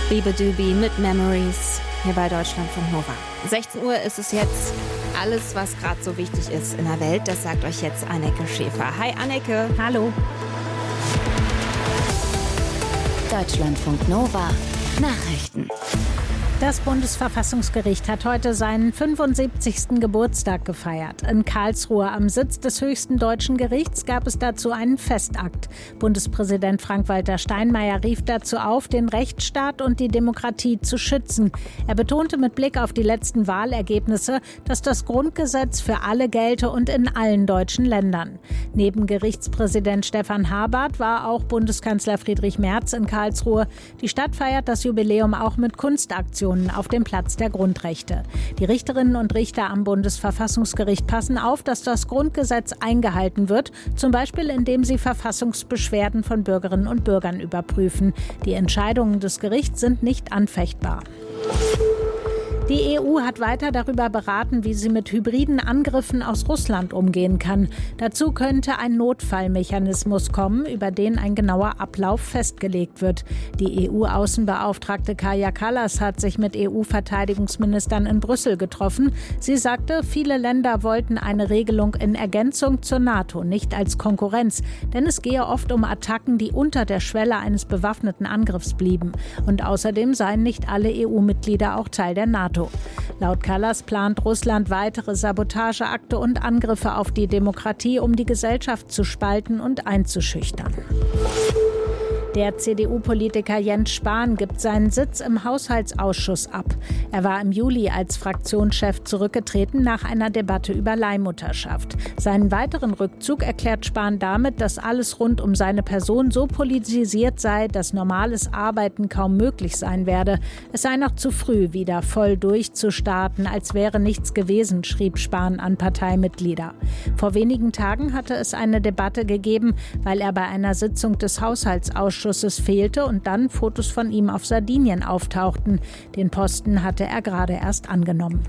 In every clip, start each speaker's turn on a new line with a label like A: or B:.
A: Bibi mit Memories hier bei Deutschlandfunk Nova. 16 Uhr ist es jetzt. Alles, was gerade so wichtig ist in der Welt, das sagt euch jetzt Anneke Schäfer. Hi Anneke.
B: Hallo.
C: Deutschlandfunk Nova Nachrichten.
B: Das Bundesverfassungsgericht hat heute seinen 75. Geburtstag gefeiert. In Karlsruhe am Sitz des höchsten deutschen Gerichts gab es dazu einen Festakt. Bundespräsident Frank-Walter Steinmeier rief dazu auf, den Rechtsstaat und die Demokratie zu schützen. Er betonte mit Blick auf die letzten Wahlergebnisse, dass das Grundgesetz für alle gelte und in allen deutschen Ländern. Neben Gerichtspräsident Stefan Habart war auch Bundeskanzler Friedrich Merz in Karlsruhe. Die Stadt feiert das Jubiläum auch mit Kunstaktionen auf dem Platz der Grundrechte. Die Richterinnen und Richter am Bundesverfassungsgericht passen auf, dass das Grundgesetz eingehalten wird, zum Beispiel indem sie Verfassungsbeschwerden von Bürgerinnen und Bürgern überprüfen. Die Entscheidungen des Gerichts sind nicht anfechtbar. Die EU hat weiter darüber beraten, wie sie mit hybriden Angriffen aus Russland umgehen kann. Dazu könnte ein Notfallmechanismus kommen, über den ein genauer Ablauf festgelegt wird. Die EU-Außenbeauftragte Kaja Kallas hat sich mit EU-Verteidigungsministern in Brüssel getroffen. Sie sagte, viele Länder wollten eine Regelung in Ergänzung zur NATO, nicht als Konkurrenz. Denn es gehe oft um Attacken, die unter der Schwelle eines bewaffneten Angriffs blieben. Und außerdem seien nicht alle EU-Mitglieder auch Teil der NATO. Laut Kallas plant Russland weitere Sabotageakte und Angriffe auf die Demokratie, um die Gesellschaft zu spalten und einzuschüchtern. Der CDU-Politiker Jens Spahn gibt seinen Sitz im Haushaltsausschuss ab. Er war im Juli als Fraktionschef zurückgetreten nach einer Debatte über Leihmutterschaft. Seinen weiteren Rückzug erklärt Spahn damit, dass alles rund um seine Person so politisiert sei, dass normales Arbeiten kaum möglich sein werde. Es sei noch zu früh, wieder voll durchzustarten, als wäre nichts gewesen, schrieb Spahn an Parteimitglieder. Vor wenigen Tagen hatte es eine Debatte gegeben, weil er bei einer Sitzung des Haushaltsausschusses fehlte und dann Fotos von ihm auf Sardinien auftauchten. Den Posten hatte er gerade erst angenommen.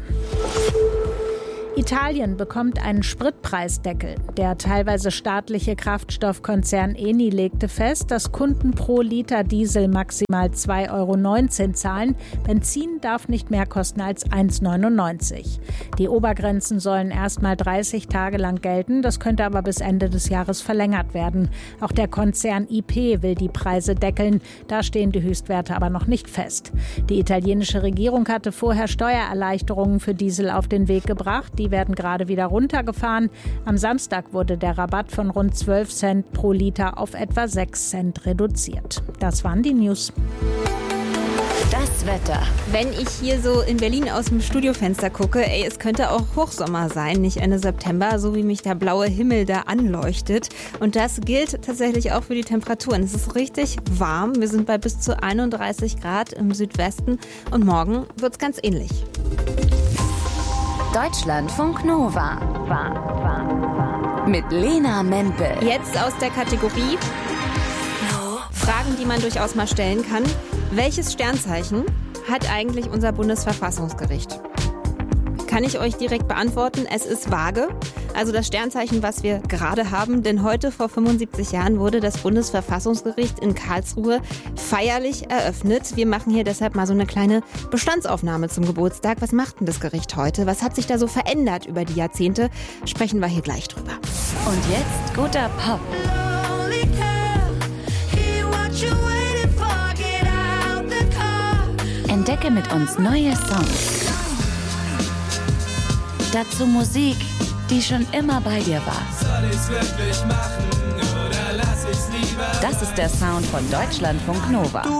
B: Italien bekommt einen Spritpreisdeckel. Der teilweise staatliche Kraftstoffkonzern Eni legte fest, dass Kunden pro Liter Diesel maximal 2,19 € zahlen. Benzin darf nicht mehr kosten als 1,99 €. Die Obergrenzen sollen erst mal 30 Tage lang gelten. Das könnte aber bis Ende des Jahres verlängert werden. Auch der Konzern IP will die Preise deckeln. Da stehen die Höchstwerte aber noch nicht fest. Die italienische Regierung hatte vorher Steuererleichterungen für Diesel auf den Weg gebracht. Die werden gerade wieder runtergefahren. Am Samstag wurde der Rabatt von rund 12 Cent pro Liter auf etwa 6 Cent reduziert. Das waren die News.
C: Das Wetter.
A: Wenn ich hier so in Berlin aus dem Studiofenster gucke, es könnte auch Hochsommer sein, nicht Ende September, so wie mich der blaue Himmel da anleuchtet. Und das gilt tatsächlich auch für die Temperaturen. Es ist richtig warm. Wir sind bei bis zu 31 Grad im Südwesten und morgen wird es ganz ähnlich.
C: Deutschlandfunk Nova. Mit Lena Mempel.
A: Jetzt aus der Kategorie Fragen, die man durchaus mal stellen kann. Welches Sternzeichen hat eigentlich unser Bundesverfassungsgericht? Kann ich euch direkt beantworten, es ist Waage, also das Sternzeichen, was wir gerade haben. Denn heute vor 75 Jahren wurde das Bundesverfassungsgericht in Karlsruhe feierlich eröffnet. Wir machen hier deshalb mal so eine kleine Bestandsaufnahme zum Geburtstag. Was macht denn das Gericht heute? Was hat sich da so verändert über die Jahrzehnte? Sprechen wir hier gleich drüber.
C: Und jetzt guter Pop. Entdecke mit uns neue Songs. Dazu Musik, die schon immer bei dir war.
D: Soll ich's wirklich machen oder lass ich's lieber?
C: Das ist der Sound von Deutschlandfunk Nova.